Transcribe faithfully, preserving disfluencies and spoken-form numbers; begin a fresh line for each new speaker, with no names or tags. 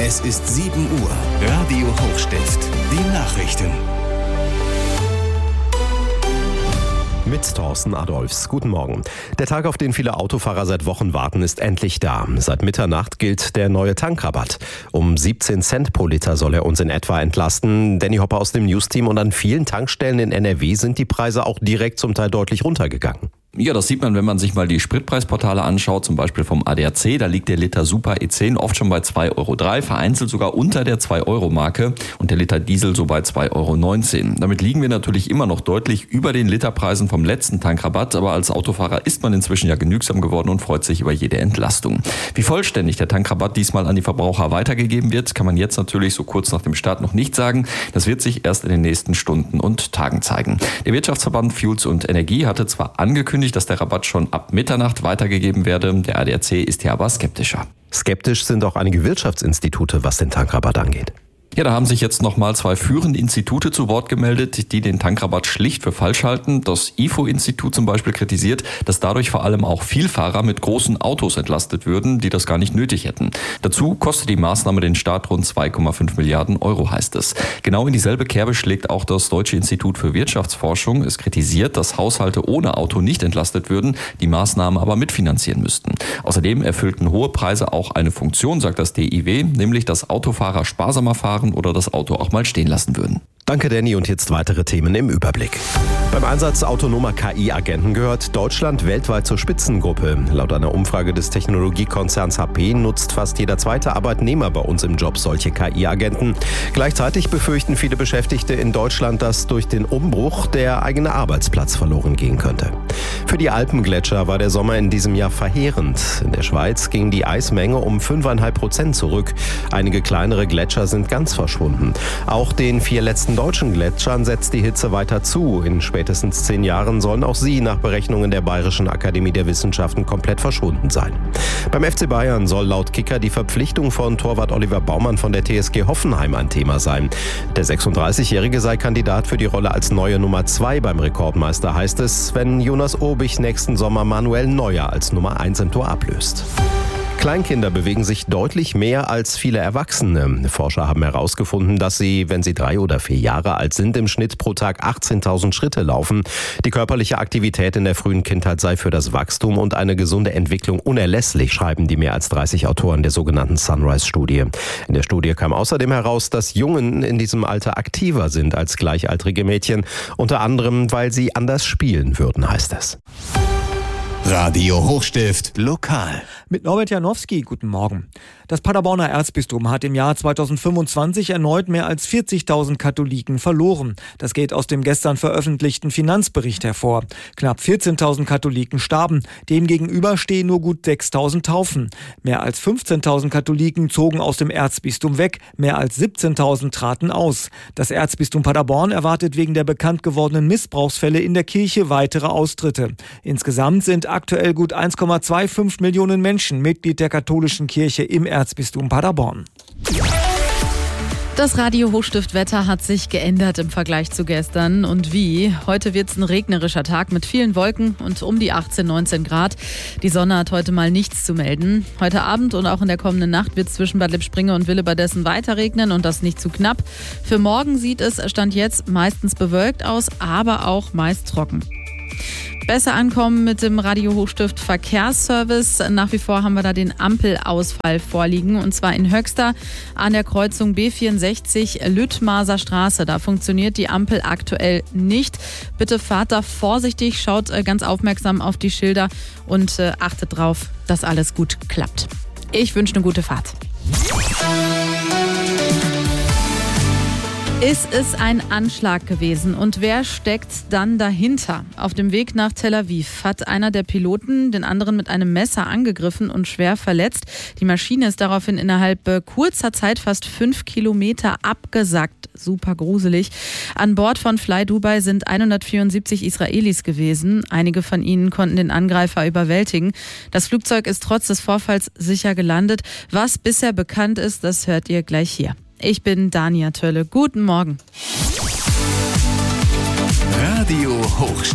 Es ist sieben Uhr. Radio Hochstift. Die Nachrichten.
Mit Thorsten Adolfs. Guten Morgen. Der Tag, auf den viele Autofahrer seit Wochen warten, ist endlich da. Seit Mitternacht gilt der neue Tankrabatt. Um siebzehn Cent pro Liter soll er uns in etwa entlasten. Danny Hopper aus dem News-Team, und an vielen Tankstellen in N R W sind die Preise auch direkt zum Teil deutlich runtergegangen.
Ja, das sieht man, wenn man sich mal die Spritpreisportale anschaut, zum Beispiel vom A D A C. Da liegt der Liter Super E zehn oft schon bei zwei Euro drei, vereinzelt sogar unter der zwei Euro Marke, und der Liter Diesel so bei zwei Euro neunzehn. Damit liegen wir natürlich immer noch deutlich über den Literpreisen vom letzten Tankrabatt, aber als Autofahrer ist man inzwischen ja genügsam geworden und freut sich über jede Entlastung. Wie vollständig der Tankrabatt diesmal an die Verbraucher weitergegeben wird, kann man jetzt natürlich so kurz nach dem Start noch nicht sagen. Das wird sich erst in den nächsten Stunden und Tagen zeigen. Der Wirtschaftsverband Fuels und Energie hatte zwar angekündigt, dass der Rabatt schon ab Mitternacht weitergegeben werde. Der A D A C ist hier aber skeptischer.
Skeptisch sind auch einige Wirtschaftsinstitute, was den Tankrabatt angeht.
Ja, da haben sich jetzt nochmal zwei führende Institute zu Wort gemeldet, die den Tankrabatt schlicht für falsch halten. Das I F O-Institut zum Beispiel kritisiert, dass dadurch vor allem auch Vielfahrer mit großen Autos entlastet würden, die das gar nicht nötig hätten. Dazu kostet die Maßnahme den Staat rund zwei Komma fünf Milliarden Euro, heißt es. Genau in dieselbe Kerbe schlägt auch das Deutsche Institut für Wirtschaftsforschung. Es kritisiert, dass Haushalte ohne Auto nicht entlastet würden, die Maßnahme aber mitfinanzieren müssten. Außerdem erfüllten hohe Preise auch eine Funktion, sagt das D I W, nämlich dass Autofahrer sparsamer fahren oder das Auto auch mal stehen lassen würden.
Danke, Danny, und jetzt weitere Themen im Überblick. Beim Einsatz autonomer K I-Agenten gehört Deutschland weltweit zur Spitzengruppe. Laut einer Umfrage des Technologiekonzerns H P nutzt fast jeder zweite Arbeitnehmer bei uns im Job solche K I-Agenten. Gleichzeitig befürchten viele Beschäftigte in Deutschland, dass durch den Umbruch der eigene Arbeitsplatz verloren gehen könnte. Für die Alpengletscher war der Sommer in diesem Jahr verheerend. In der Schweiz ging die Eismenge um fünf Komma fünf Prozent zurück. Einige kleinere Gletscher sind ganz verschwunden. Auch den vier letzten deutschen Gletschern setzt die Hitze weiter zu. In spätestens zehn Jahren sollen auch sie nach Berechnungen der Bayerischen Akademie der Wissenschaften komplett verschwunden sein. Beim F C Bayern soll laut Kicker die Verpflichtung von Torwart Oliver Baumann von der T S G Hoffenheim ein Thema sein. Der sechsunddreißigjährige sei Kandidat für die Rolle als neue Nummer zwei beim Rekordmeister, heißt es, wenn Jonas Obich nächsten Sommer Manuel Neuer als Nummer eins im Tor ablöst. Kleinkinder bewegen sich deutlich mehr als viele Erwachsene. Forscher haben herausgefunden, dass sie, wenn sie drei oder vier Jahre alt sind, im Schnitt pro Tag achtzehntausend Schritte laufen. Die körperliche Aktivität in der frühen Kindheit sei für das Wachstum und eine gesunde Entwicklung unerlässlich, schreiben die mehr als dreißig Autoren der sogenannten Sunrise-Studie. In der Studie kam außerdem heraus, dass Jungen in diesem Alter aktiver sind als gleichaltrige Mädchen, unter anderem, weil sie anders spielen würden, heißt es.
Radio Hochstift lokal.
Mit Norbert Janowski, guten Morgen. Das Paderborner Erzbistum hat im Jahr zweitausendfünfundzwanzig erneut mehr als vierzigtausend Katholiken verloren. Das geht aus dem gestern veröffentlichten Finanzbericht hervor. Knapp vierzehntausend Katholiken starben. Demgegenüber stehen nur gut sechstausend Taufen. Mehr als fünfzehntausend Katholiken zogen aus dem Erzbistum weg. Mehr als siebzehntausend traten aus. Das Erzbistum Paderborn erwartet wegen der bekannt gewordenen Missbrauchsfälle in der Kirche weitere Austritte. Insgesamt sind aktuell gut eins Komma fünfundzwanzig Millionen Menschen Mitglied der katholischen Kirche im Erzbistum Paderborn.
Das Radio Hochstift-Wetter hat sich geändert im Vergleich zu gestern. Und wie? Heute wird es ein regnerischer Tag mit vielen Wolken und um die achtzehn, neunzehn Grad. Die Sonne hat heute mal nichts zu melden. Heute Abend und auch in der kommenden Nacht wird es zwischen Bad Lippspringe und Willebadessen weiter regnen und das nicht zu knapp. Für morgen sieht es Stand jetzt meistens bewölkt aus, aber auch meist trocken. Besser ankommen mit dem Radio Hochstift Verkehrsservice. Nach wie vor haben wir da den Ampelausfall vorliegen, und zwar in Höxter an der Kreuzung B vierundsechzig Lüttmaser Straße. Da funktioniert die Ampel aktuell nicht. Bitte fahrt da vorsichtig, schaut ganz aufmerksam auf die Schilder und achtet drauf, dass alles gut klappt. Ich wünsche eine gute Fahrt. Ist es ein Anschlag gewesen und wer steckt dann dahinter? Auf dem Weg nach Tel Aviv hat einer der Piloten den anderen mit einem Messer angegriffen und schwer verletzt. Die Maschine ist daraufhin innerhalb kurzer Zeit fast fünf Kilometer abgesackt. Super gruselig. An Bord von Fly Dubai sind hundertvierundsiebzig Israelis gewesen. Einige von ihnen konnten den Angreifer überwältigen. Das Flugzeug ist trotz des Vorfalls sicher gelandet. Was bisher bekannt ist, das hört ihr gleich hier. Ich bin Dania Tölle. Guten Morgen.
Radio Hochstift.